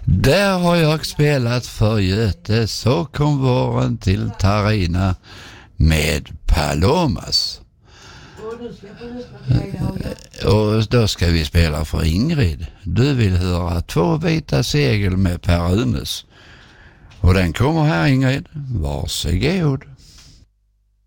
Där har jag spelat för Göte, så kom våren till Tarina med Palomas. Och då ska vi spela för Ingrid. Du vill höra 2 vita segel med Per Runes. Och den kommer här, Ingrid. Varsågod.